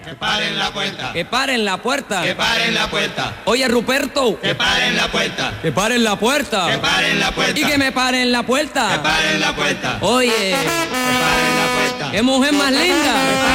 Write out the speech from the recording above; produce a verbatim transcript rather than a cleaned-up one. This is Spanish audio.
Que paren la puerta. Que paren la puerta. Que paren la puerta. Oye, Ruperto. Que paren la puerta. Que paren la puerta. Que paren la puerta. Y que me paren la Que puerta. paren la puerta. Oye, Que paren la puerta. qué mujer más linda.